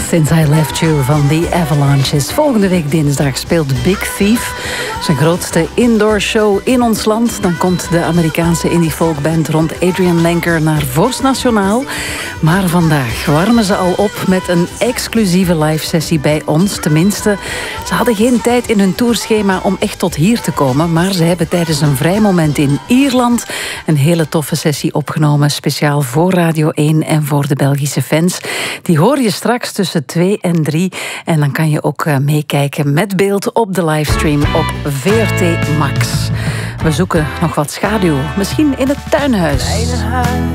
Since I Left You van The Avalanches. Volgende week dinsdag speelt Big Thief zijn grootste indoor show in ons land. Dan komt de Amerikaanse indie folkband rond Adrian Lenker naar Vorst Nationaal. Maar vandaag warmen ze al op met een exclusieve live sessie bij ons. Tenminste, ze hadden geen tijd in hun tourschema om echt tot hier te komen. Maar ze hebben tijdens een vrij moment in Ierland een hele toffe sessie opgenomen. Speciaal voor Radio 1 en voor de Belgische fans. Die hoor je straks tussen 2 en 3. En dan kan je ook meekijken met beeld op de livestream op VRT Max. We zoeken nog wat schaduw. Misschien in het tuinhuis. Kleine huis